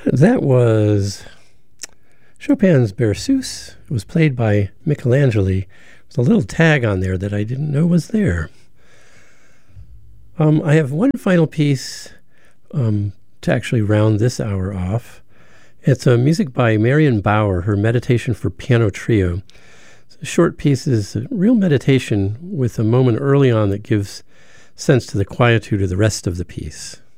That was Chopin's Berceuse. It was played by Michelangeli. There's a little tag on there that I didn't know was there. I have one final piece to actually round this hour off. It's music by Marion Bauer, her Meditation for Piano Trio. It's a short piece is a real meditation with a moment early on that gives sense to the quietude of the rest of the piece.